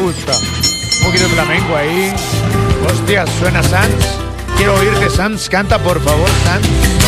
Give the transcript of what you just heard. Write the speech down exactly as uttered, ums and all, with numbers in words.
gusta. Un poquito de flamenco ahí. Hostia, suena Sans. Quiero oírte, Sans. Canta, por favor, Sans.